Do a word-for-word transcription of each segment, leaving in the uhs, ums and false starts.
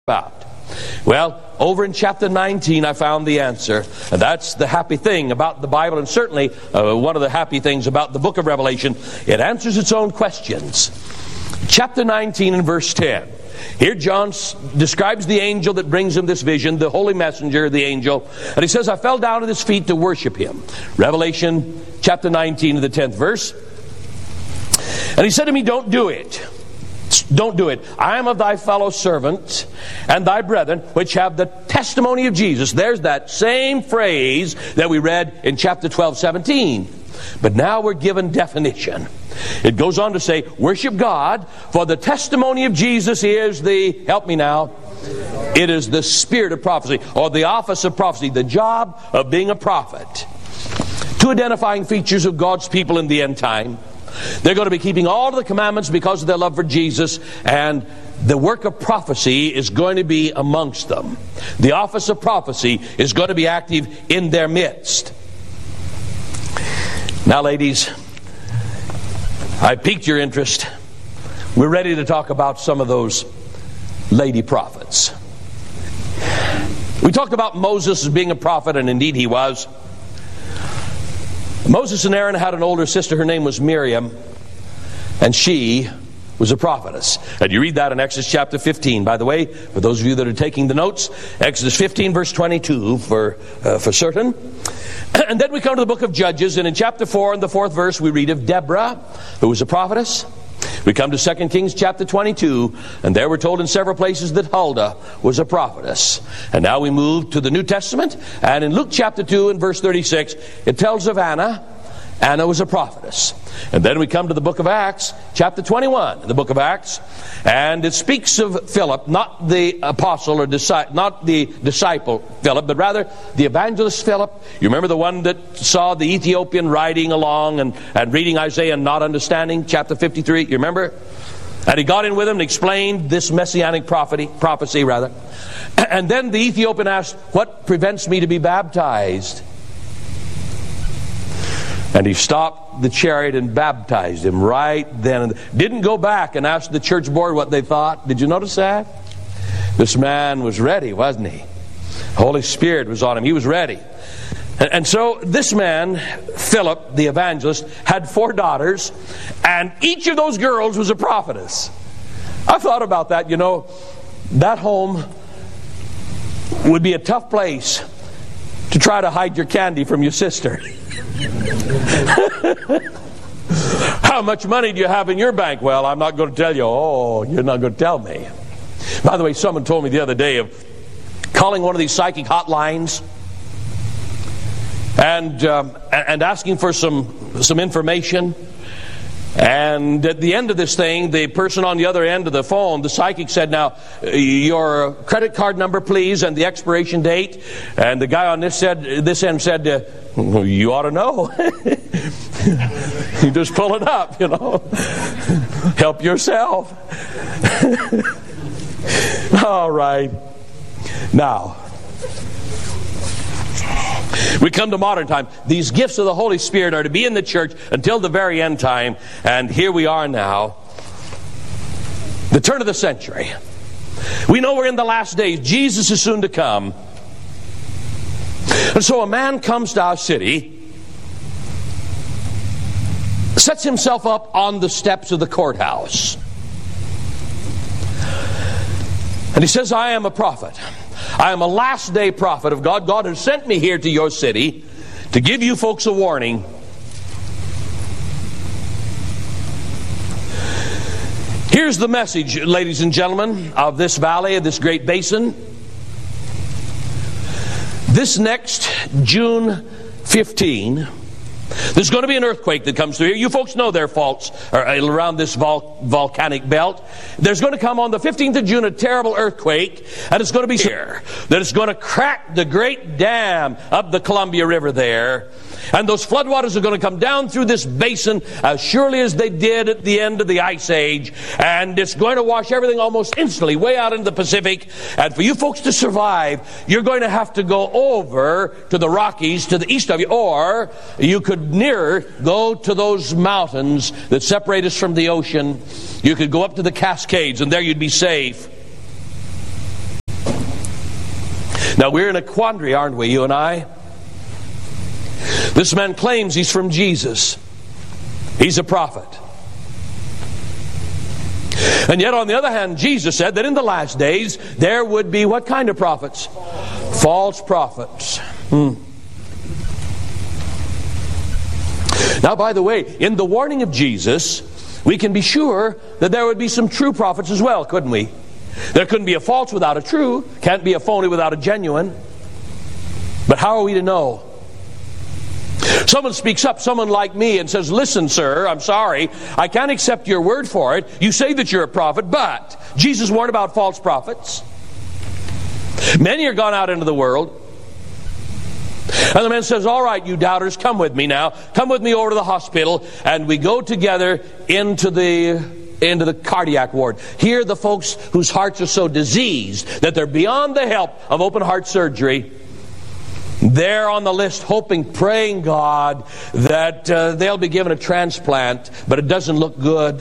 about? Well, over in chapter nineteen, I found the answer. And that's the happy thing about the Bible, and certainly uh, one of the happy things about the book of Revelation. It answers its own questions. Chapter nineteen and verse ten. Here John s- describes the angel that brings him this vision, the holy messenger, the angel. And he says, I fell down at his feet to worship him. Revelation chapter nineteen and the tenth verse. And he said to me, don't do it. Don't do it. I am of thy fellow servants and thy brethren, which have the testimony of Jesus. There's that same phrase that we read in chapter twelve, seventeen. But now we're given definition. It goes on to say, worship God, for the testimony of Jesus is the, help me now, it is the spirit of prophecy, or the office of prophecy, the job of being a prophet. Two identifying features of God's people in the end time. They're going to be keeping all of the commandments because of their love for Jesus, and the work of prophecy is going to be amongst them. The office of prophecy is going to be active in their midst. Now, ladies, I piqued your interest. We're ready to talk about some of those lady prophets. We talked about Moses as being a prophet, and indeed he was. Moses and Aaron had an older sister. Her name was Miriam, and she was a prophetess. And you read that in Exodus chapter fifteen. By the way, for those of you that are taking the notes, Exodus fifteen verse twenty-two for uh, for certain. And then we come to the book of Judges, and in chapter four and the fourth verse we read of Deborah, who was a prophetess. We come to Second Kings chapter twenty-two, and there we're told in several places that Huldah was a prophetess. And now we move to the New Testament, and in Luke chapter two and verse thirty-six, it tells of Anna. Anna was a prophetess. And then we come to the book of Acts, chapter twenty-one, the book of Acts, and it speaks of Philip, not the apostle or disciple, not the disciple Philip, but rather the evangelist Philip. You remember the one that saw the Ethiopian riding along and, and reading Isaiah and not understanding, chapter fifty-three, you remember? And he got in with him and explained this messianic prophecy, prophecy rather. And then the Ethiopian asked, what prevents me to be baptized? And he stopped the chariot and baptized him right then. Didn't go back and ask the church board what they thought. Did you notice that? This man was ready, wasn't he? Holy Spirit was on him. He was ready. And, and so this man, Philip, the evangelist, had four daughters, and each of those girls was a prophetess. I thought about that. You know, that home would be a tough place to try to hide your candy from your sister. How much money do you have in your bank? Well, I'm not going to tell you. Oh, you're not going to tell me. By the way, someone told me the other day of calling one of these psychic hotlines and um, and asking for some some information. And at the end of this thing, the person on the other end of the phone, the psychic said, now, your credit card number, please, and the expiration date. And the guy on this said, this end said, uh, you ought to know. You just pull it up, you know. Help yourself. All right. Now, we come to modern time. These gifts of the Holy Spirit are to be in the church until the very end time. And here we are now. The turn of the century. We know we're in the last days. Jesus is soon to come. And so a man comes to our city, sets himself up on the steps of the courthouse. And he says, I am a prophet. I am a last day prophet of God. God has sent me here to your city to give you folks a warning. Here's the message, ladies and gentlemen, of this valley, of this great basin. This next June fifteenth, there's going to be an earthquake that comes through here. You folks know there are faults around this vol- volcanic belt. There's going to come on the fifteenth of June a terrible earthquake, and it's going to be here. That it's going to crack the great dam up the Columbia River there. And those floodwaters are going to come down through this basin as surely as they did at the end of the Ice Age. And it's going to wash everything almost instantly way out into the Pacific. And for you folks to survive, you're going to have to go over to the Rockies to the east of you. Or you could nearer go to those mountains that separate us from the ocean. You could go up to the Cascades, and there you'd be safe. Now, we're in a quandary, aren't we, you and I? This man claims he's from Jesus. He's a prophet. And yet, on the other hand, Jesus said that in the last days, there would be what kind of prophets? False prophets. Hmm. Now, by the way, in the warning of Jesus, we can be sure that there would be some true prophets as well, couldn't we? There couldn't be a false without a true. Can't be a phony without a genuine. But how are we to know? Someone speaks up, someone like me, and says, listen, sir, I'm sorry, I can't accept your word for it. You say that you're a prophet, but Jesus warned about false prophets. Many are gone out into the world. And the man says, all right, you doubters, come with me now. Come with me over to the hospital, and we go together into the into the cardiac ward. Here are the folks whose hearts are so diseased that they're beyond the help of open heart surgery. They're on the list hoping, praying God that uh, they'll be given a transplant, but it doesn't look good.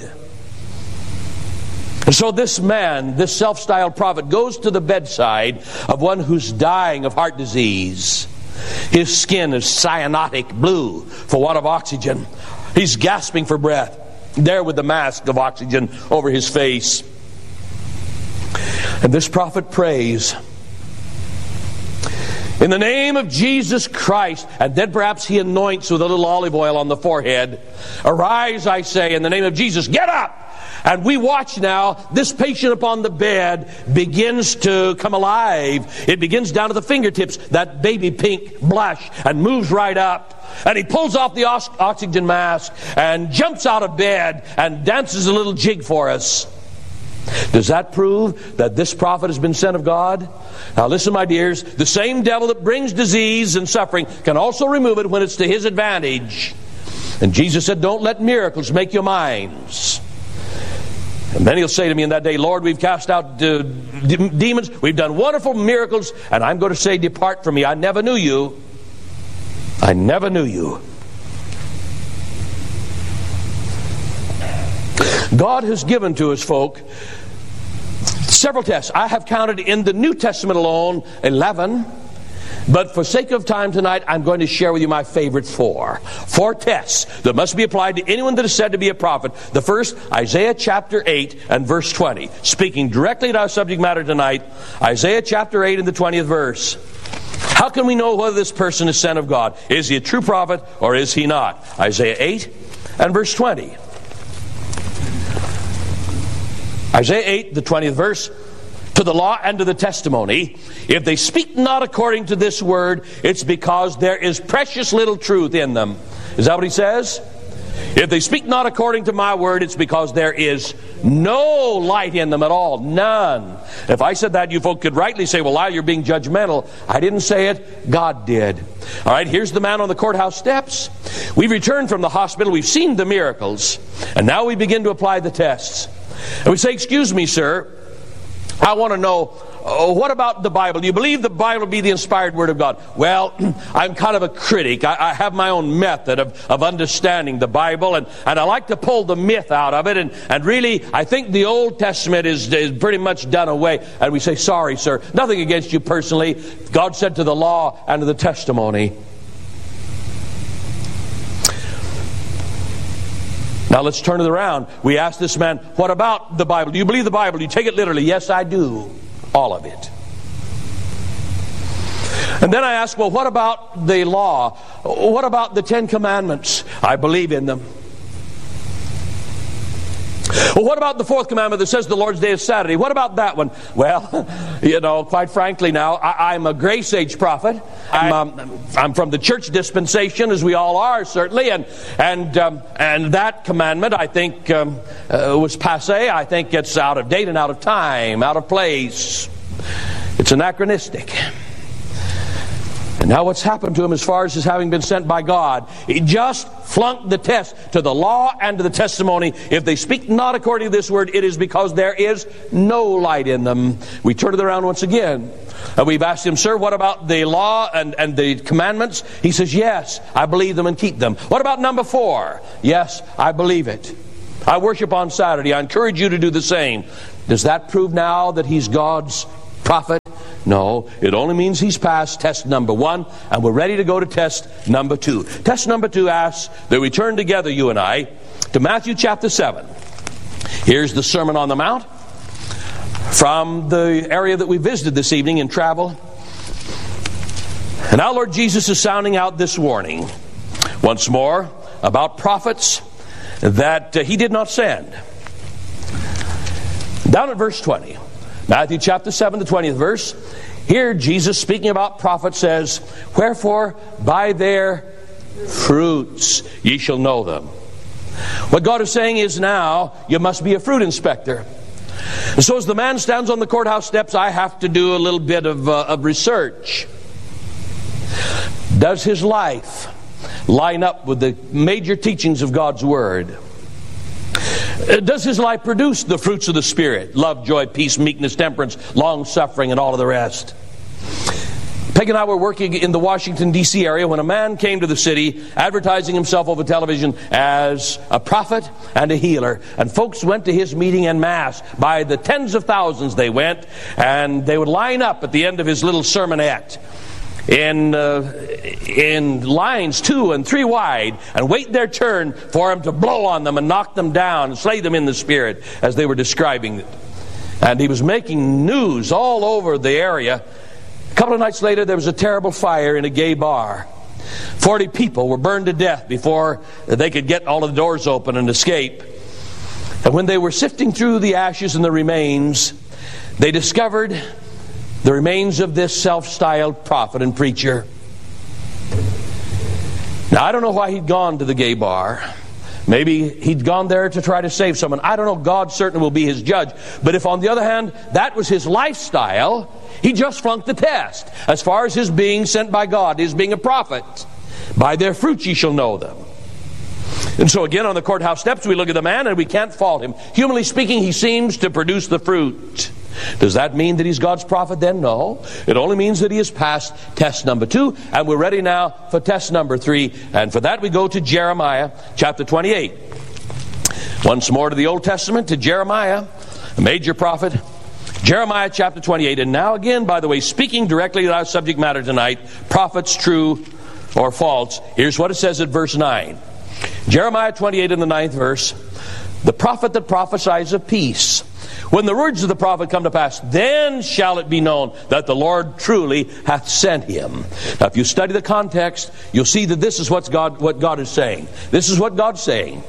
And so this man, this self-styled prophet, goes to the bedside of one who's dying of heart disease. His skin is cyanotic blue for want of oxygen. He's gasping for breath, there with the mask of oxygen over his face. And this prophet prays, in the name of Jesus Christ, and then perhaps he anoints with a little olive oil on the forehead. Arise, I say, in the name of Jesus. Get up! And we watch now, this patient upon the bed begins to come alive. It begins down to the fingertips, that baby pink blush, and moves right up. And he pulls off the oxygen mask and jumps out of bed and dances a little jig for us. Does that prove that this prophet has been sent of God? Now listen, my dears, the same devil that brings disease and suffering can also remove it when it's to his advantage. And Jesus said, don't let miracles make you minds. And then he'll say to me in that day, Lord, we've cast out uh, de- demons, we've done wonderful miracles, and I'm going to say, depart from me, I never knew you. I never knew you. God has given to his folk several tests. I have counted in the New Testament alone eleven. But for sake of time tonight, I'm going to share with you my favorite four. Four tests that must be applied to anyone that is said to be a prophet. The first, Isaiah chapter eight and verse twenty. Speaking directly to our subject matter tonight, Isaiah chapter eight and the twentieth verse. How can we know whether this person is sent of God? Is he a true prophet or is he not? Isaiah eight and verse twenty. Isaiah eight, the twentieth verse. To the law and to the testimony, if they speak not according to this word, it's because there is precious little truth in them. Is that what he says? If they speak not according to my word, it's because there is no light in them at all. None. If I said that, you folk could rightly say, well, Lyle, you're being judgmental. I didn't say it. God did. All right, here's the man on the courthouse steps. We've returned from the hospital. We've seen the miracles. And now we begin to apply the tests. And we say, excuse me, sir, I want to know, uh, what about the Bible? Do you believe the Bible to be the inspired Word of God? Well, I'm kind of a critic. I, I have my own method of, of understanding the Bible, and, and I like to pull the myth out of it. And, and really, I think the Old Testament is, is pretty much done away. And we say, sorry, sir, nothing against you personally. God said to the law and to the testimony. Now let's turn it around. We ask this man, what about the Bible? Do you believe the Bible? Do you take it literally? Yes, I do. All of it. And then I ask, well, what about the law? What about the Ten Commandments? I believe in them. Well, what about the fourth commandment that says the Lord's Day is Saturday? What about that one? Well, you know, quite frankly now, I, I'm a grace age prophet. I'm, um, I'm from the church dispensation, as we all are, certainly. And and um, and that commandment, I think, um, uh, was passé. I think it's out of date and out of time, out of place. It's anachronistic. And now what's happened to him as far as his having been sent by God? He just flunked the test to the law and to the testimony. If they speak not according to this word, it is because there is no light in them. We turn it around once again. And we've asked him, sir, what about the law and, and the commandments? He says, yes, I believe them and keep them. What about number four? Yes, I believe it. I worship on Saturday. I encourage you to do the same. Does that prove now that he's God's prophet? No, it only means he's passed test number one, and we're ready to go to test number two. Test number two asks that we turn together, you and I, to Matthew chapter seven. Here's the Sermon on the Mount from the area that we visited this evening in travel. And now Lord Jesus is sounding out this warning once more about prophets that uh, he did not send. Down at verse twenty, Matthew chapter seven, the twentieth verse, here Jesus, speaking about prophets, says, "Wherefore by their fruits ye shall know them." What God is saying is, now you must be a fruit inspector. And so as the man stands on the courthouse steps, I have to do a little bit of, uh, of research. Does his life line up with the major teachings of God's Word? Does his life produce the fruits of the Spirit? Love, joy, peace, meekness, temperance, long-suffering, and all of the rest. Peg and I were working in the Washington, D C area when a man came to the city advertising himself over television as a prophet and a healer. And folks went to his meeting en masse. By the tens of thousands they went, and they would line up at the end of his little sermonette in uh, in lines two and three wide, and wait their turn for him to blow on them and knock them down and slay them in the spirit, as they were describing it. And he was making news all over the area. A couple of nights later, there was a terrible fire in a gay bar. Forty people were burned to death before they could get all of the doors open and escape. And when they were sifting through the ashes and the remains, they discovered the remains of this self-styled prophet and preacher. Now, I don't know why he'd gone to the gay bar. Maybe he'd gone there to try to save someone. I don't know. God certainly will be his judge. But if, on the other hand, that was his lifestyle, he just flunked the test as far as his being sent by God, his being a prophet. By their fruits ye shall know them. And so again, on the courthouse steps, we look at the man and we can't fault him. Humanly speaking, he seems to produce the fruit. Does that mean that he's God's prophet then? No. It only means that he has passed test number two, and we're ready now for test number three. And for that we go to Jeremiah chapter twenty-eight. Once more to the Old Testament, to Jeremiah, a major prophet. Jeremiah chapter twenty-eight. And now again, by the way, speaking directly to our subject matter tonight, prophets true or false. Here's what it says at verse nine. Jeremiah twenty-eight in the ninth verse. The prophet that prophesies of peace, when the words of the prophet come to pass, then shall it be known that the Lord truly hath sent him. Now, if you study the context, you'll see that this is what's God, what God is saying. This is what God's saying.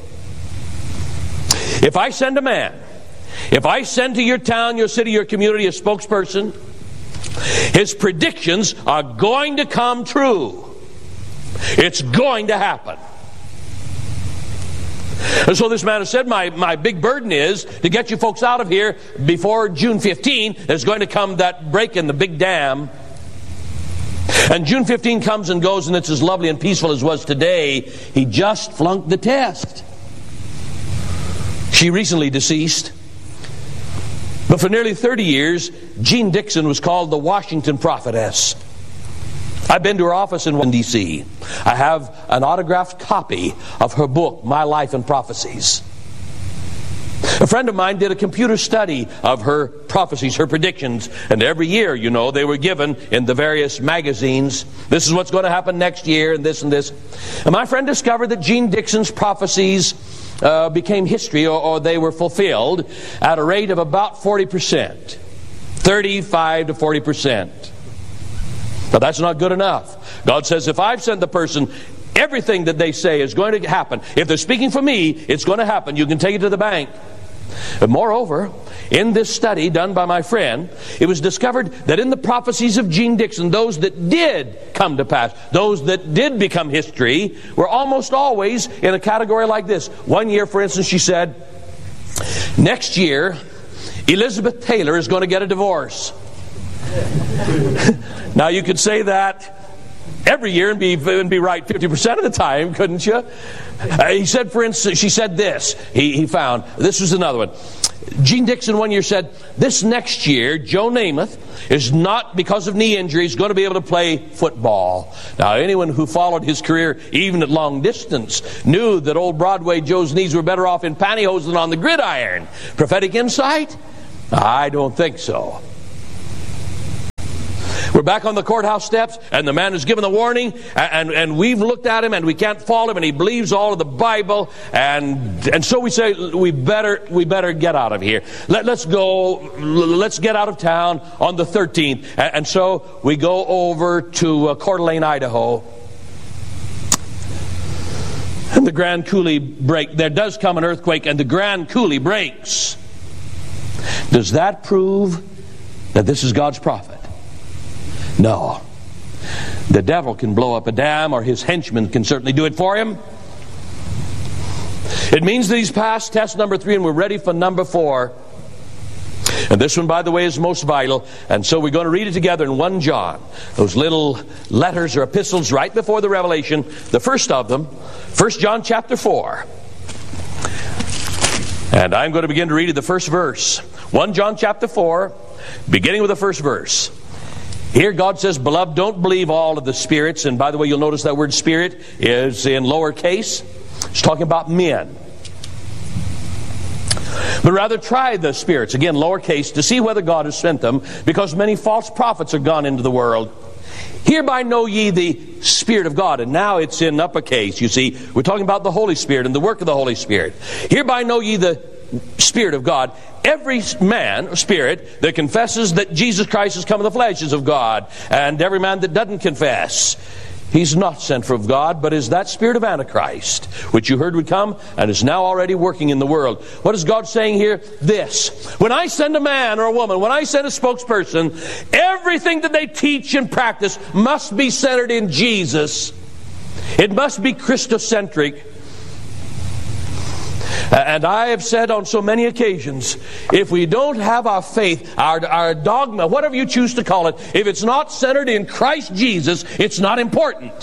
If I send a man, if I send to your town, your city, your community a spokesperson, his predictions are going to come true. It's going to happen. And so this man has said, my, my big burden is to get you folks out of here before June fifteenth. There's going to come that break in the big dam. And June fifteenth comes and goes, and it's as lovely and peaceful as was today. He just flunked the test. She recently deceased. But for nearly thirty years, Jean Dixon was called the Washington Prophetess. I've been to her office in Washington, D C I have an autographed copy of her book, My Life and Prophecies. A friend of mine did a computer study of her prophecies, her predictions, and every year, you know, they were given in the various magazines. This is what's going to happen next year, and this and this. And my friend discovered that Jean Dixon's prophecies uh, became history, or, or they were fulfilled at a rate of about forty percent. thirty-five to forty percent. But that's not good enough. God says, if I've sent the person, everything that they say is going to happen. If they're speaking for me, it's going to happen. You can take it to the bank. But moreover, in this study done by my friend, it was discovered that in the prophecies of Jean Dixon, those that did come to pass, those that did become history, were almost always in a category like this. One year, for instance, she said, next year, Elizabeth Taylor is going to get a divorce. Now you could say that every year and be, and be right fifty percent of the time, couldn't you? Uh, he said, for instance, she said this. He, he found, this was another one. Jean Dixon one year said, this next year, Joe Namath is not, because of knee injuries, going to be able to play football. Now, anyone who followed his career, even at long distance, knew that old Broadway Joe's knees were better off in pantyhose than on the gridiron. Prophetic insight? I don't think so. We're back on the courthouse steps, and the man has given the warning, and, and, and we've looked at him, and we can't fault him, and he believes all of the Bible, and and so we say, we better we better get out of here. Let, let's go, let's get out of town on the thirteenth. And, and so we go over to uh, Coeur d'Alene, Idaho. And the Grand Coulee break. There does come an earthquake, and the Grand Coulee breaks. Does that prove that this is God's prophet? No. The devil can blow up a dam, or his henchmen can certainly do it for him. It means that he's passed test number three, and we're ready for number four. And this one, by the way, is most vital. And so we're going to read it together in First John. Those little letters or epistles right before the Revelation. The first of them, First John chapter four. And I'm going to begin to read the first verse. First John chapter four, beginning with the first verse. Here God says, "Beloved, don't believe all of the spirits." And by the way, you'll notice that word spirit is in lowercase. It's talking about men. "But rather try the spirits," again lowercase, "to see whether God has sent them, because many false prophets are gone into the world. Hereby know ye the Spirit of God." And now it's in uppercase, you see. We're talking about the Holy Spirit and the work of the Holy Spirit. "Hereby know ye the Spirit of God. Every man, or spirit, that confesses that Jesus Christ has come in the flesh is of God. And every man that doesn't confess, he's not sent from God, but is that spirit of Antichrist, which you heard would come and is now already working in the world." What is God saying here? This: when I send a man or a woman, when I send a spokesperson, everything that they teach and practice must be centered in Jesus. It must be Christocentric. And I have said on so many occasions, if we don't have our faith, our, our dogma, whatever you choose to call it, if it's not centered in Christ Jesus, it's not important.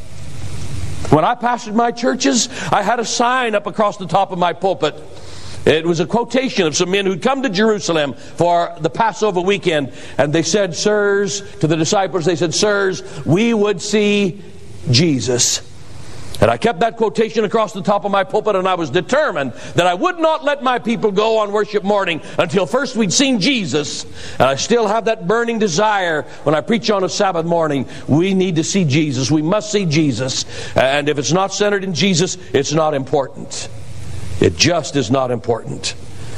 When I pastored my churches, I had a sign up across the top of my pulpit. It was a quotation of some men who'd come to Jerusalem for the Passover weekend. And they said, "Sirs," to the disciples, they said, "Sirs, we would see Jesus." And I kept that quotation across the top of my pulpit, and I was determined that I would not let my people go on worship morning until first we'd seen Jesus. And I still have that burning desire when I preach on a Sabbath morning. We need to see Jesus. We must see Jesus. And if it's not centered in Jesus, it's not important. It just is not important.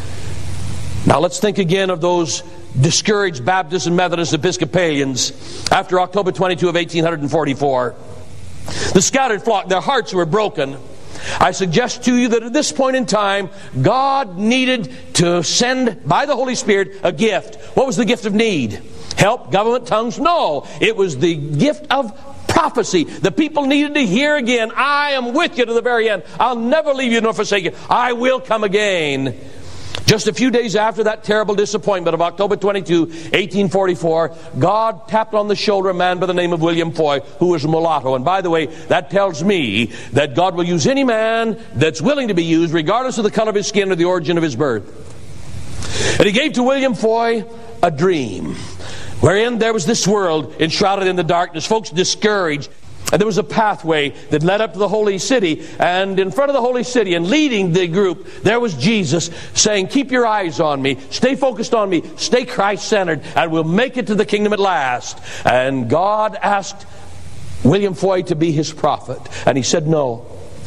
Now let's think again of those discouraged Baptists and Methodist Episcopalians after October twenty-second of eighteen forty-four. The scattered flock, their hearts were broken. I suggest to you that at this point in time, God needed to send by the Holy Spirit a gift. What was the gift of need? Help, government, tongues? No. It was the gift of prophecy. The people needed to hear again, "I am with you to the very end. I'll never leave you nor forsake you. I will come again." Just a few days after that terrible disappointment of October twenty-second, eighteen forty-four, God tapped on the shoulder a man by the name of William Foy, who was a mulatto. And by the way, that tells me that God will use any man that's willing to be used, regardless of the color of his skin or the origin of his birth. And he gave to William Foy a dream, wherein there was this world enshrouded in the darkness, folks discouraged. And there was a pathway that led up to the holy city. And in front of the holy city and leading the group, there was Jesus saying, "Keep your eyes on me. Stay focused on me. Stay Christ-centered. And we'll make it to the kingdom at last." And God asked William Foy to be his prophet. And he said no.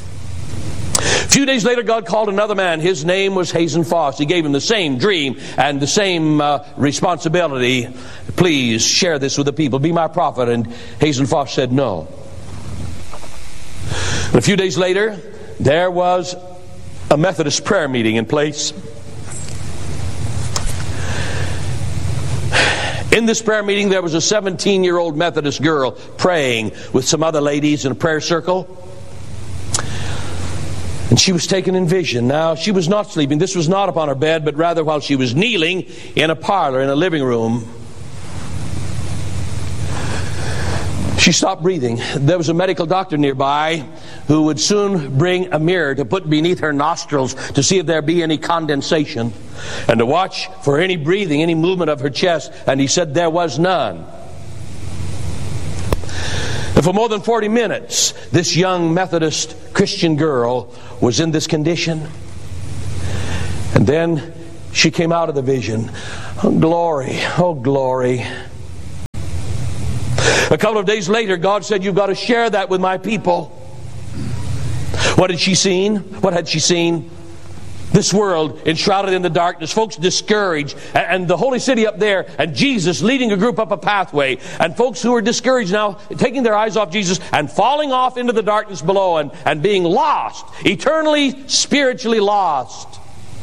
A few days later, God called another man. His name was Hazen Foss. He gave him the same dream and the same uh, responsibility. "Please share this with the people. Be my prophet." And Hazen Foss said no. And a few days later, there was a Methodist prayer meeting in place. In this prayer meeting, there was a seventeen-year-old Methodist girl praying with some other ladies in a prayer circle. And she was taken in vision. Now, she was not sleeping. This was not upon her bed, but rather while she was kneeling in a parlor, in a living room. She stopped breathing. There was a medical doctor nearby who would soon bring a mirror to put beneath her nostrils to see if there be any condensation and to watch for any breathing, any movement of her chest. And he said there was none. And for more than forty minutes, this young Methodist Christian girl was in this condition. And then she came out of the vision. Oh, glory, oh, glory. A couple of days later, God said, you've got to share that with my people. What had she seen? What had she seen? This world enshrouded in the darkness, folks discouraged, and the holy city up there, and Jesus leading a group up a pathway, and folks who are discouraged now, taking their eyes off Jesus and falling off into the darkness below and, and being lost, eternally, spiritually lost.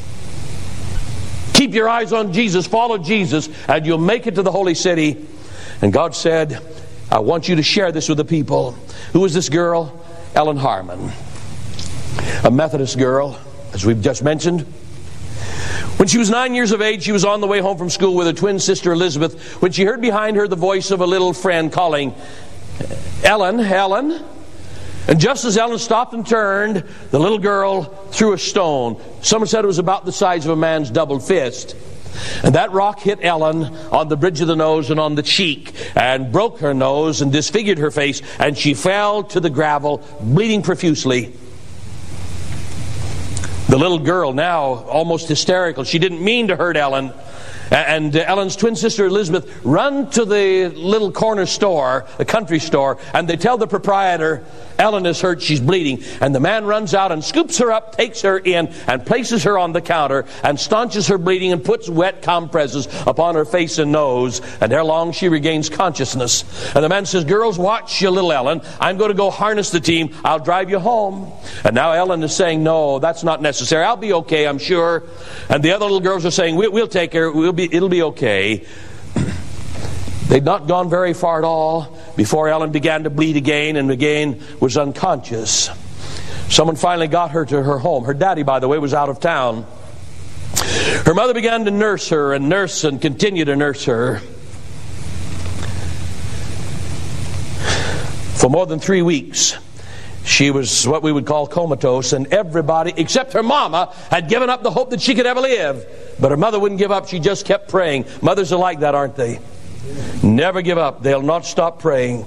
Keep your eyes on Jesus, follow Jesus, and you'll make it to the holy city. And God said, I want you to share this with the people. Who was this girl? Ellen Harmon, a Methodist girl, as we've just mentioned. When she was nine years of age, she was on the way home from school with her twin sister Elizabeth when she heard behind her the voice of a little friend calling, Ellen, Ellen. And just as Ellen stopped and turned, the little girl threw a stone. Someone said it was about the size of a man's doubled fist. And that rock hit Ellen on the bridge of the nose and on the cheek and broke her nose and disfigured her face, and she fell to the gravel, bleeding profusely. The little girl, now almost hysterical, she didn't mean to hurt Ellen. And Ellen's twin sister Elizabeth run to the little corner store, the country store, and they tell the proprietor, Ellen is hurt, she's bleeding. And the man runs out and scoops her up, takes her in, and places her on the counter, and staunches her bleeding and puts wet compresses upon her face and nose. And ere long she regains consciousness. And the man says, girls, watch you little Ellen. I'm going to go harness the team. I'll drive you home. And now Ellen is saying, no, that's not necessary. I'll be okay, I'm sure. And the other little girls are saying, we'll, we'll take her. We'll be, it'll be okay. They'd not gone very far at all before Ellen began to bleed again and again was unconscious. Someone finally got her to her home. Her daddy, by the way, was out of town. Her mother began to nurse her and nurse and continue to nurse her. For more than three weeks, she was what we would call comatose, and everybody, except her mama, had given up the hope that she could ever live. But her mother wouldn't give up. She just kept praying. Mothers are like that, aren't they? Never give up. They'll not stop praying.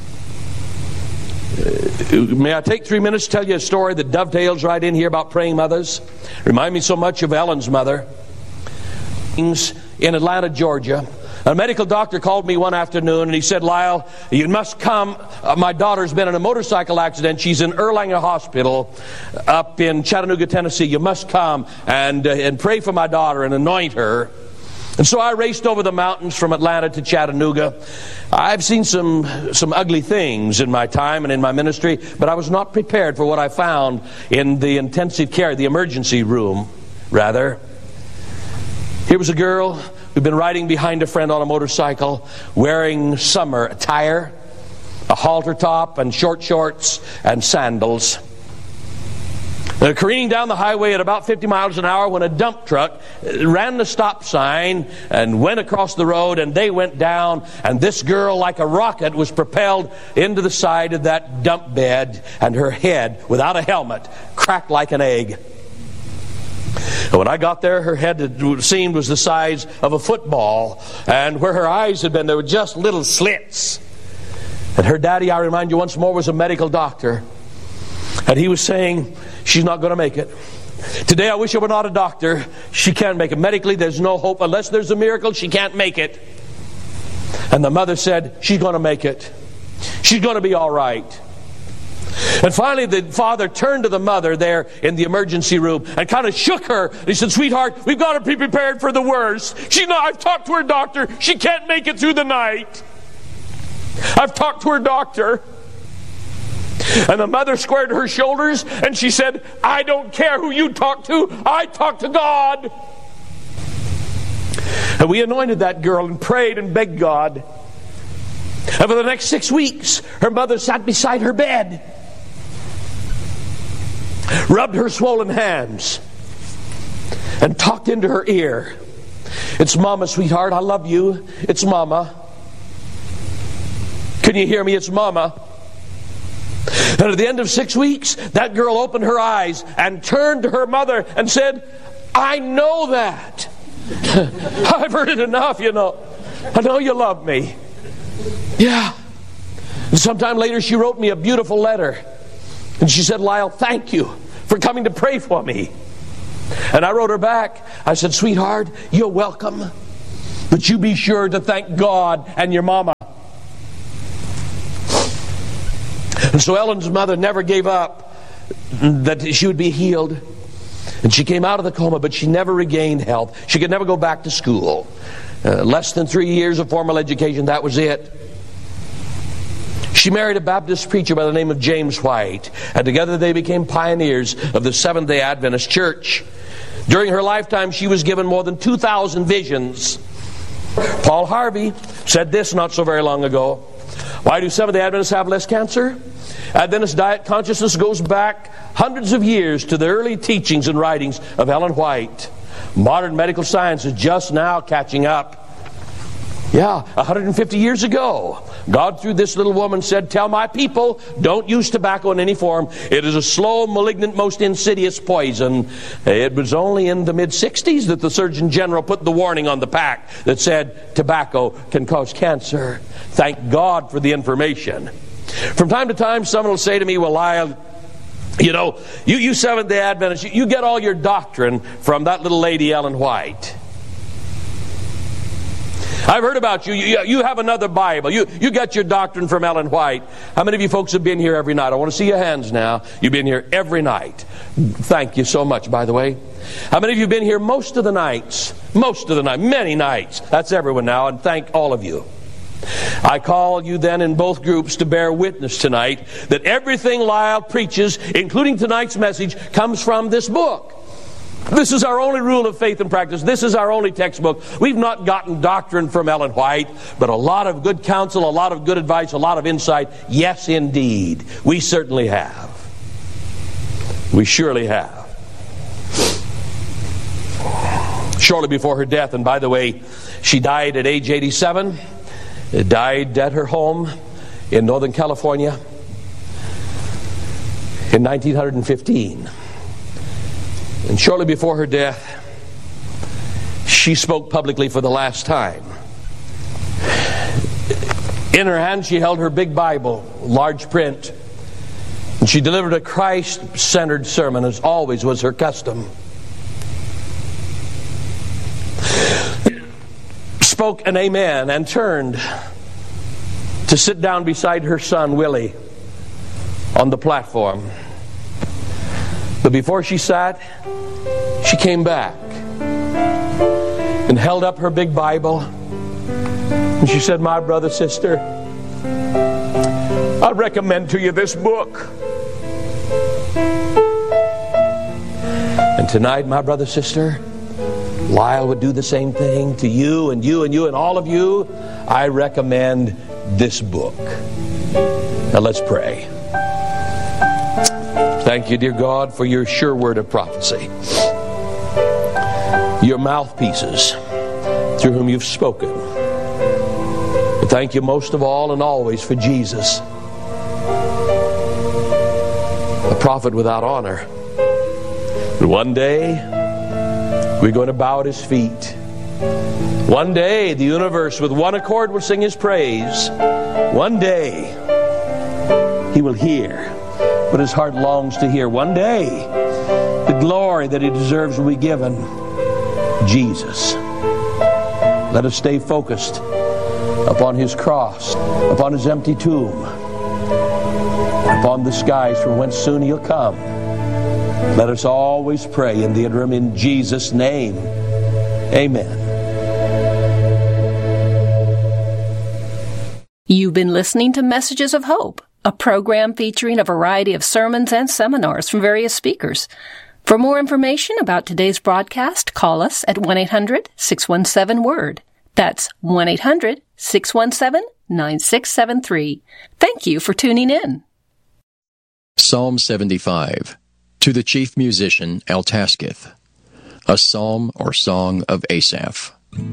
Uh, may I take three minutes to tell you a story that dovetails right in here about praying mothers? Remind me so much of Ellen's mother. In Atlanta, Georgia, a medical doctor called me one afternoon and he said, Lyle, you must come. Uh, my daughter's been in a motorcycle accident. She's in Erlanger Hospital up in Chattanooga, Tennessee. You must come and, uh, and pray for my daughter and anoint her. And so I raced over the mountains from Atlanta to Chattanooga. I've seen some some ugly things in my time and in my ministry, but I was not prepared for what I found in the intensive care, the emergency room, rather. Here was a girl who'd been riding behind a friend on a motorcycle, wearing summer attire, a halter top and short shorts and sandals. They're careening down the highway at about fifty miles an hour when a dump truck ran the stop sign and went across the road, and they went down, and this girl, like a rocket, was propelled into the side of that dump bed, and her head, without a helmet, cracked like an egg. And when I got there, her head, it seemed, was the size of a football, and where her eyes had been, there were just little slits. And her daddy, I remind you once more, was a medical doctor. And he was saying, she's not going to make it. Today I wish I were not a doctor. She can't make it. Medically, there's no hope. Unless there's a miracle, she can't make it. And the mother said, she's going to make it. She's going to be all right. And finally the father turned to the mother there in the emergency room and kind of shook her. He said, sweetheart, we've got to be prepared for the worst. She's not, I've talked to her doctor. She can't make it through the night. I've talked to her doctor. And the mother squared her shoulders and she said, I don't care who you talk to. I talk to God. And we anointed that girl and prayed and begged God. And for the next six weeks, her mother sat beside her bed, rubbed her swollen hands, and talked into her ear. It's Mama, sweetheart. I love you. It's Mama. Can you hear me? It's Mama. And at the end of six weeks, that girl opened her eyes and turned to her mother and said, I know that. I've heard it enough, you know. I know you love me. Yeah. And sometime later she wrote me a beautiful letter. And she said, Lyle, thank you for coming to pray for me. And I wrote her back. I said, sweetheart, you're welcome. But you be sure to thank God and your mama. And so Ellen's mother never gave up that she would be healed. And she came out of the coma, but she never regained health. She could never go back to school. Uh, less than three years of formal education, that was it. She married a Baptist preacher by the name of James White, and together they became pioneers of the Seventh-day Adventist Church. During her lifetime, she was given more than two thousand visions. Paul Harvey said this not so very long ago. Why do Seventh-day Adventists have less cancer? Adventist diet consciousness goes back hundreds of years to the early teachings and writings of Ellen White. Modern medical science is just now catching up. Yeah, one hundred fifty years ago, God through this little woman said, "Tell my people, don't use tobacco in any form. It is a slow, malignant, most insidious poison." It was only in the mid-sixties that the Surgeon General put the warning on the pack that said tobacco can cause cancer. Thank God for the information. From time to time, someone will say to me, "Well, Lyle, you know, you, you Seventh-day Adventists, you, you get all your doctrine from that little lady, Ellen White. I've heard about you. you. You have another Bible. You, you get your doctrine from Ellen White." How many of you folks have been here every night? I want to see your hands now. You've been here every night. Thank you so much, by the way. How many of you have been here most of the nights? Most of the night. Many nights. That's everyone now, and thank all of you. I call you then in both groups to bear witness tonight that everything Lyle preaches, including tonight's message, comes from this book. This is our only rule of faith and practice. This is our only textbook. We've not gotten doctrine from Ellen White, but a lot of good counsel, a lot of good advice, a lot of insight. Yes, indeed. We certainly have. We surely have. Shortly before her death, and by the way, she died at age eighty-seven, died at her home in Northern California in nineteen fifteen. And shortly before her death, she spoke publicly for the last time. In her hand, she held her big Bible, large print, and she delivered a Christ-centered sermon, as always was her custom. Spoke an amen and turned to sit down beside her son, Willie, on the platform. But before she sat, she came back and held up her big Bible, and she said, "My brother, sister, I recommend to you this book." And tonight, my brother, sister, Lyle would do the same thing to you and you and you and all of you. I recommend this book. Now let's pray. Thank you, dear God, for your sure word of prophecy. Your mouthpieces through whom you've spoken. But thank you most of all and always for Jesus, a prophet without honor. But one day, we're going to bow at his feet. One day, the universe with one accord will sing his praise. One day, he will hear what his heart longs to hear. One day, the glory that he deserves will be given. Jesus. Let us stay focused upon his cross, upon his empty tomb, upon the skies from whence soon he'll come. Let us always pray in the interim in Jesus' name. Amen. You've been listening to Messages of Hope, a program featuring a variety of sermons and seminars from various speakers. For more information about today's broadcast, call us at one eight hundred six one seven word. That's one eight hundred six one seven nine six seven three. Thank you for tuning in. Psalm seventy-five. To the chief musician Altasketh. A psalm or song of Asaph.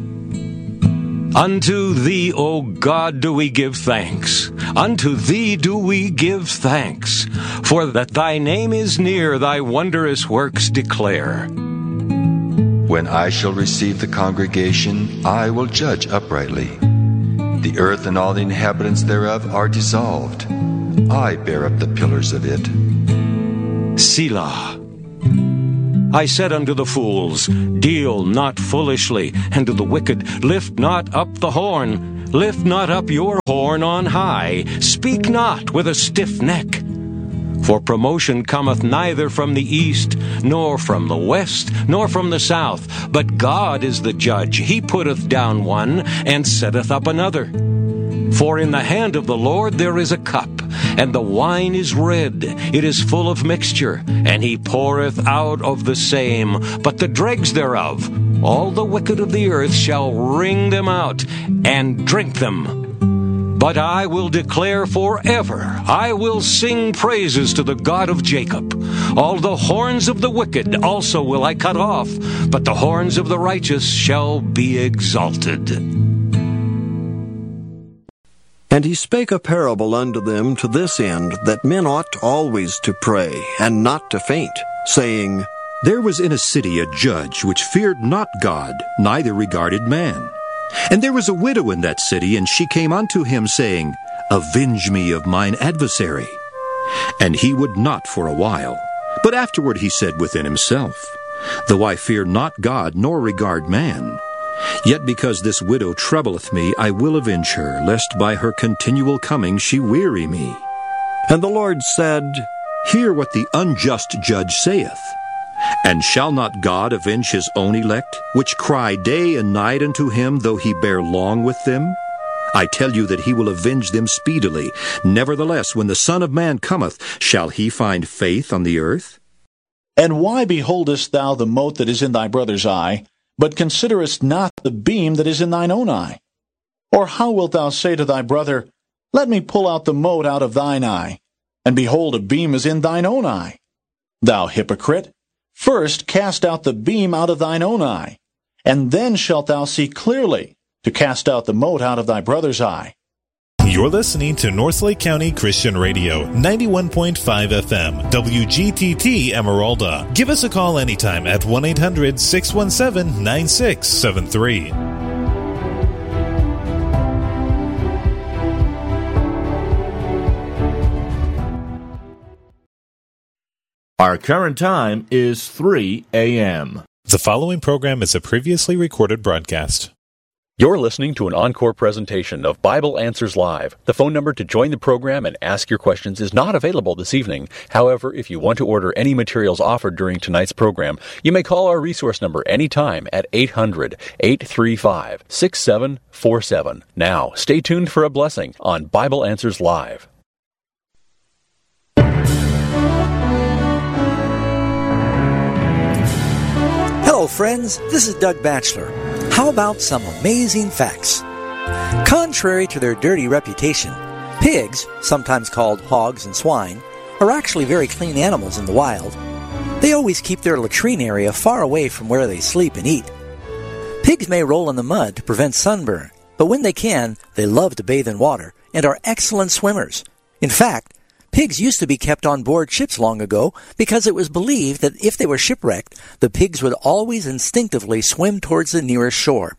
Unto thee, O God, do we give thanks. Unto thee do we give thanks. For that thy name is near, thy wondrous works declare. When I shall receive the congregation, I will judge uprightly. The earth and all the inhabitants thereof are dissolved. I bear up the pillars of it. Selah. I said unto the fools, deal not foolishly, and to the wicked, lift not up the horn. lift not up your horn on high, speak not with a stiff neck. For promotion cometh neither from the east, nor from the west, nor from the south, but God is the judge. He putteth down one, and setteth up another. For in the hand of the Lord there is a cup, and the wine is red, it is full of mixture, and he poureth out of the same, but the dregs thereof, all the wicked of the earth shall wring them out, and drink them. But I will declare forever, I will sing praises to the God of Jacob. All the horns of the wicked also will I cut off, but the horns of the righteous shall be exalted. And he spake a parable unto them to this end, that men ought always to pray, and not to faint, saying, There was in a city a judge which feared not God, neither regarded man. And there was a widow in that city, and she came unto him, saying, Avenge me of mine adversary. And he would not for a while. But afterward he said within himself, Though I fear not God, nor regard man, yet because this widow troubleth me, I will avenge her, lest by her continual coming she weary me. And the Lord said, Hear what the unjust judge saith. And shall not God avenge his own elect, which cry day and night unto him, though he bear long with them? I tell you that he will avenge them speedily. Nevertheless, when the Son of Man cometh, shall he find faith on the earth? And why beholdest thou the mote that is in thy brother's eye, but considerest not the beam that is in thine own eye? Or how wilt thou say to thy brother, Let me pull out the mote out of thine eye, and behold, a beam is in thine own eye? Thou hypocrite! First cast out the beam out of thine own eye, and then shalt thou see clearly to cast out the mote out of thy brother's eye. You're listening to Northlake County Christian Radio, ninety-one point five F M, W G T T Emeralda. Give us a call anytime at one eight hundred six one seven nine six seven three. Our current time is three a.m. The following program is a previously recorded broadcast. You're listening to an encore presentation of Bible Answers Live. The phone number to join the program and ask your questions is not available this evening. However, if you want to order any materials offered during tonight's program, you may call our resource number anytime at eight hundred eight three five six seven four seven. Now, stay tuned for a blessing on Bible Answers Live. Hello, friends. This is Doug Batchelor. How about some amazing facts? Contrary to their dirty reputation, pigs, sometimes called hogs and swine, are actually very clean animals in the wild. They always keep their latrine area far away from where they sleep and eat. Pigs may roll in the mud to prevent sunburn, but when they can, they love to bathe in water and are excellent swimmers. In fact, pigs used to be kept on board ships long ago because it was believed that if they were shipwrecked, the pigs would always instinctively swim towards the nearest shore.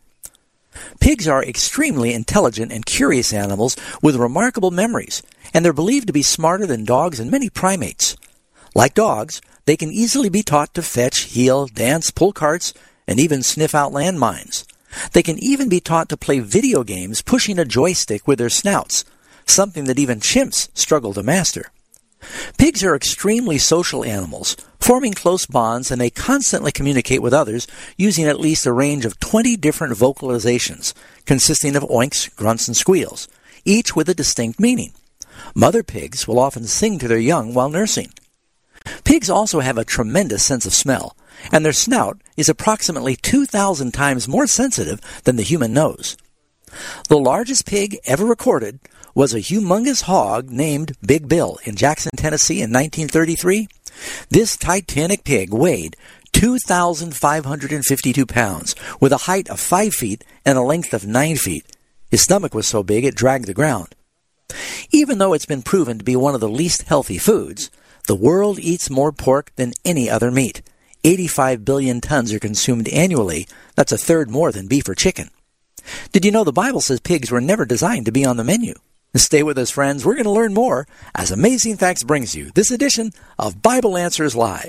Pigs are extremely intelligent and curious animals with remarkable memories, and they're believed to be smarter than dogs and many primates. Like dogs, they can easily be taught to fetch, heel, dance, pull carts, and even sniff out landmines. They can even be taught to play video games pushing a joystick with their snouts, something that even chimps struggle to master. Pigs are extremely social animals, forming close bonds, and they constantly communicate with others using at least a range of twenty different vocalizations, consisting of oinks, grunts, and squeals, each with a distinct meaning. Mother pigs will often sing to their young while nursing. Pigs also have a tremendous sense of smell, and their snout is approximately two thousand times more sensitive than the human nose. The largest pig ever recorded was a humongous hog named Big Bill in Jackson, Tennessee in nineteen thirty-three. This titanic pig weighed two thousand five hundred fifty-two pounds, with a height of five feet and a length of nine feet. His stomach was so big it dragged the ground. Even though it's been proven to be one of the least healthy foods, the world eats more pork than any other meat. eighty-five billion tons are consumed annually. That's a third more than beef or chicken. Did you know the Bible says pigs were never designed to be on the menu? Stay with us, friends. We're going to learn more as Amazing Facts brings you this edition of Bible Answers Live.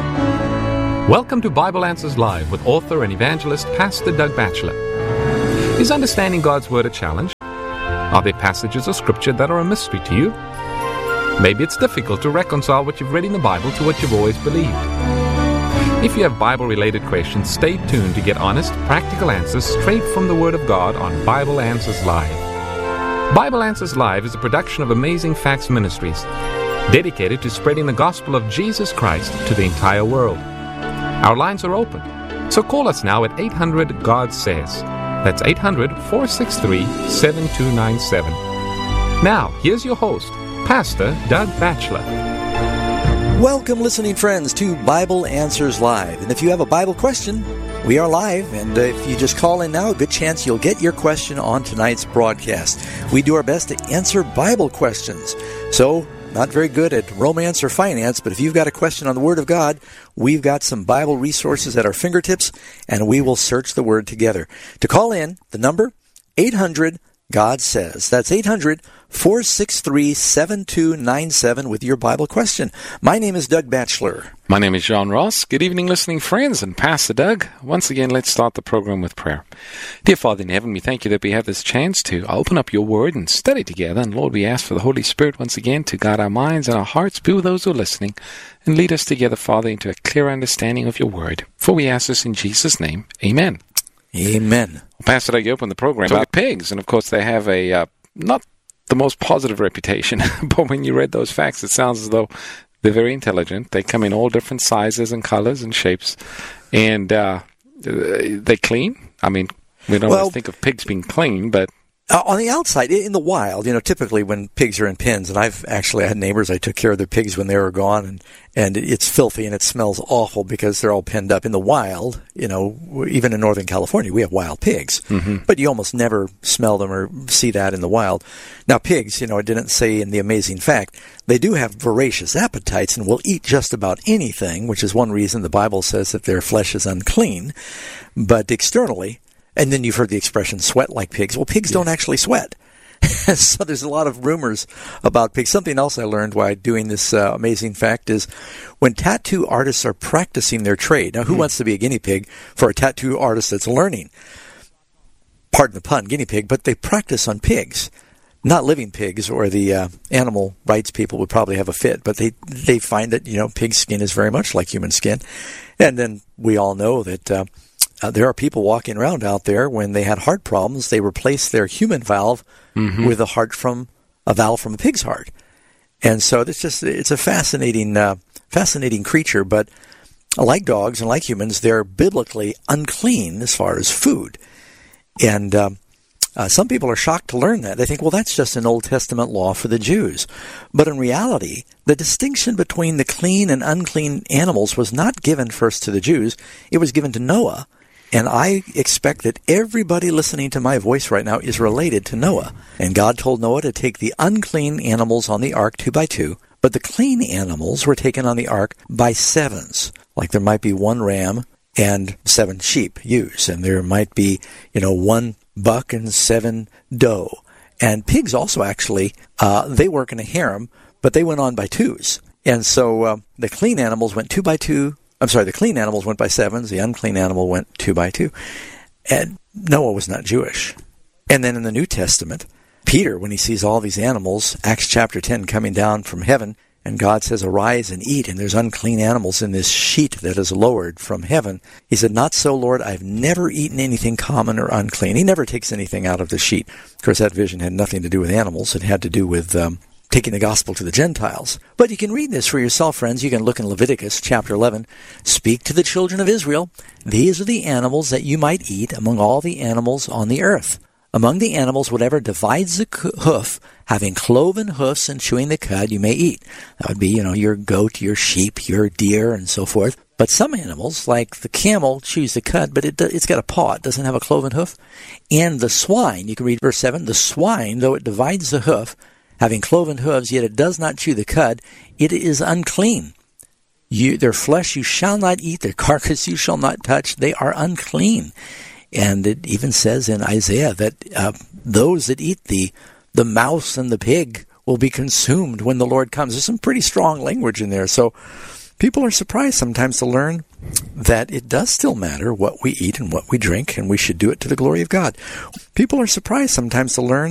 Welcome to Bible Answers Live with author and evangelist Pastor Doug Batchelor. Is understanding God's Word a challenge? Are there passages of Scripture that are a mystery to you? Maybe it's difficult to reconcile what you've read in the Bible to what you've always believed. If you have Bible-related questions, stay tuned to get honest, practical answers straight from the Word of God on Bible Answers Live. Bible Answers Live is a production of Amazing Facts Ministries, dedicated to spreading the gospel of Jesus Christ to the entire world. Our lines are open, so call us now at eight hundred God Says. That's eight hundred, four six three, seven two nine seven. Now, here's your host, Pastor Doug Batchelor. Welcome, listening friends, to Bible Answers Live. And if you have a Bible question, we are live. And if you just call in now, a good chance you'll get your question on tonight's broadcast. We do our best to answer Bible questions. So, not very good at romance or finance, but if you've got a question on the Word of God, we've got some Bible resources at our fingertips, and we will search the Word together. To call in, the number, eight hundred God Says. That's eight hundred, four six three, seven two nine seven with your Bible question. My name is Doug Batchelor. My name is John Ross. Good evening, listening friends, and Pastor Doug. Once again, let's start the program with prayer. Dear Father in heaven, we thank you that we have this chance to open up your Word and study together. And Lord, we ask for the Holy Spirit once again to guide our minds and our hearts, be with those who are listening, and lead us together, Father, into a clear understanding of your Word. For we ask this in Jesus' name. Amen. Amen. Well, Pastor Doug, you opened the program about pigs, and of course they have a uh, not the most positive reputation, but when you read those facts, it sounds as though they're very intelligent. They come in all different sizes and colors and shapes, and uh, they clean. I mean, we don't well, always think of pigs being clean, but Uh, on the outside, in the wild, you know, typically when pigs are in pens, and I've actually had neighbors, I took care of their pigs when they were gone, and, and it's filthy and it smells awful because they're all penned up. In the wild, you know, even in Northern California, we have wild pigs, mm-hmm. but you almost never smell them or see that in the wild. Now, pigs, you know, I didn't say in the amazing fact, they do have voracious appetites and will eat just about anything, which is one reason the Bible says that their flesh is unclean, but externally, and then you've heard the expression, sweat like pigs. Well, pigs yes. don't actually sweat. So there's a lot of rumors about pigs. Something else I learned while doing this uh, amazing fact is when tattoo artists are practicing their trade. Now, who mm. wants to be a guinea pig for a tattoo artist that's learning? Pardon the pun, guinea pig, but they practice on pigs. Not living pigs, or the uh, animal rights people would probably have a fit, but they they find that, you know, pig skin is very much like human skin. And then we all know that Uh, Uh, there are people walking around out there, when they had heart problems, they replaced their human valve mm-hmm. with a heart from a valve from a pig's heart. And so it's just, it's a fascinating, uh, fascinating creature, but like dogs and like humans, they're biblically unclean as far as food. And, um, uh, some people are shocked to learn that. They think, well, that's just an Old Testament law for the Jews. But in reality, the distinction between the clean and unclean animals was not given first to the Jews. It was given to Noah. And I expect that everybody listening to my voice right now is related to Noah. And God told Noah to take the unclean animals on the ark two by two, but the clean animals were taken on the ark by sevens. Like there might be one ram and seven sheep, ewes, and there might be, you know, one buck and seven doe. And pigs also actually, uh, they work in a harem, but they went on by twos. And so uh, the clean animals went two by two. I'm sorry, the clean animals went by sevens, the unclean animal went two by two. And Noah was not Jewish. And then in the New Testament, Peter, when he sees all these animals, Acts chapter ten, coming down from heaven, and God says, arise and eat, and there's unclean animals in this sheet that is lowered from heaven. He said, not so, Lord, I've never eaten anything common or unclean. He never takes anything out of the sheet. Of course, that vision had nothing to do with animals. It had to do with um, taking the gospel to the Gentiles. But you can read this for yourself, friends. You can look in Leviticus chapter eleven. Speak to the children of Israel. These are the animals that you might eat among all the animals on the earth. Among the animals, whatever divides the hoof, having cloven hoofs and chewing the cud, you may eat. That would be, you know, your goat, your sheep, your deer, and so forth. But some animals, like the camel, chews the cud, but it, it's got a paw. It doesn't have a cloven hoof. And the swine, you can read verse seven, the swine, though it divides the hoof, having cloven hooves, yet it does not chew the cud, it is unclean. You, their flesh you shall not eat, their carcass you shall not touch. They are unclean. And it even says in Isaiah that uh, those that eat the the mouse and the pig will be consumed when the Lord comes. There's some pretty strong language in there. So People are surprised sometimes to learn that it does still matter what we eat and what we drink, and we should do it to the glory of God. People are surprised sometimes to learn